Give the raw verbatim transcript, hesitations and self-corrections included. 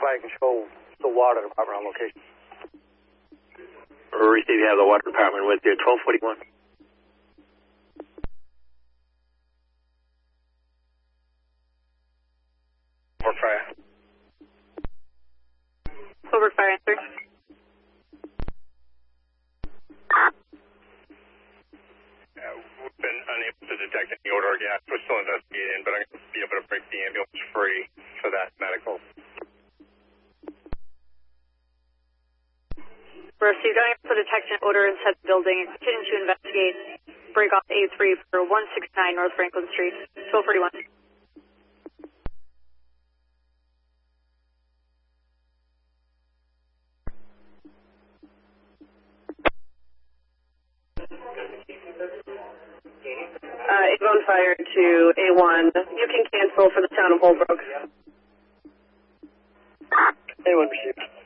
fire control, the water department on location. Receive, you have the water department with you, twelve forty-one. Fort Fire. Over fire, answer. Uh, we've been unable to detect any odor or gas. We're still investigating, but I'm going to be able to break the ambulance free for that medical. Received, unable to detect an odor inside the building. Continue to investigate. Break off A three for one sixty-nine North Franklin Street, twelve forty-one. Uh, it's on fire to A one. You can cancel for the town of Holbrook. A one received.